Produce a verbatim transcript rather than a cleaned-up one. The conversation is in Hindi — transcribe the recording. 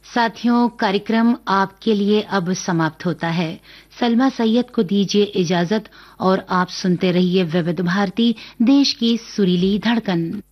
साथियों, कार्यक्रम आपके लिए अब समाप्त होता है। सलमा सैयद को दीजिए इजाजत और आप सुनते रहिए विविध भारती, देश की सुरीली धड़कन।